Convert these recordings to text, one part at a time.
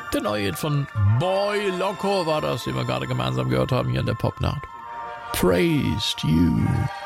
Der neue Hit von Boy Loco war das, den wir gerade gemeinsam gehört haben hier in der Popnacht. Praised You.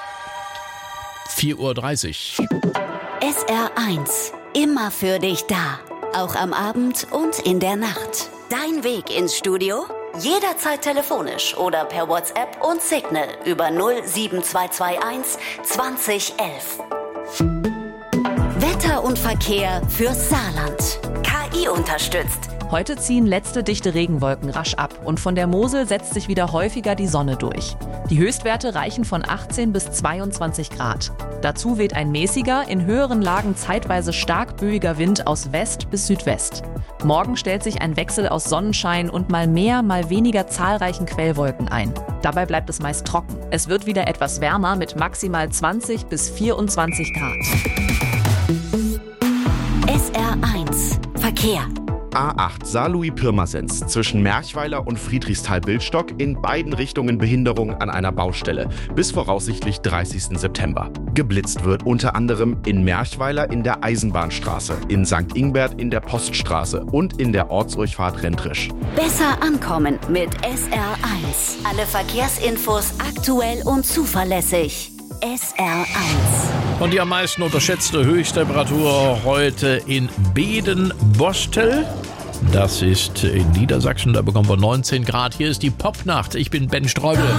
4:30 Uhr. SR1, immer für dich da. Auch am Abend und in der Nacht. Dein Weg ins Studio? Jederzeit telefonisch oder per WhatsApp und Signal über 07221 2011. Wetter und Verkehr fürs Saarland. KI unterstützt. Heute ziehen letzte dichte Regenwolken rasch ab und von der Mosel setzt sich wieder häufiger die Sonne durch. Die Höchstwerte reichen von 18 bis 22 Grad. Dazu weht ein mäßiger, in höheren Lagen zeitweise stark böiger Wind aus West bis Südwest. Morgen stellt sich ein Wechsel aus Sonnenschein und mal mehr, mal weniger zahlreichen Quellwolken ein. Dabei bleibt es meist trocken. Es wird wieder etwas wärmer mit maximal 20 bis 24 Grad. SR1 Verkehr. A8 Saarlouis-Pirmasens zwischen Merchweiler und Friedrichsthal-Bildstock in beiden Richtungen Behinderung an einer Baustelle bis voraussichtlich 30. September. Geblitzt wird unter anderem in Merchweiler in der Eisenbahnstraße, in St. Ingbert in der Poststraße und in der Ortsdurchfahrt Rentrisch. Besser ankommen mit SR1. Alle Verkehrsinfos aktuell und zuverlässig. SR1. Und die am meisten unterschätzte Höchsttemperatur heute in Beden-Bostel. Das ist in Niedersachsen, da bekommen wir 19 Grad. Hier ist die Popnacht. Ich bin Ben Streubel.